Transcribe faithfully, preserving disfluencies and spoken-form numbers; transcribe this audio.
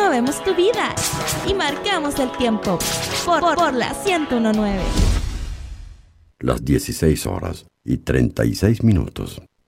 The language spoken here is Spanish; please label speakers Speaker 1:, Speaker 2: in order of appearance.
Speaker 1: movemos tu vida y marcamos el tiempo por, por, por la ciento uno punto nueve.
Speaker 2: Las dieciséis horas y treinta y seis minutos.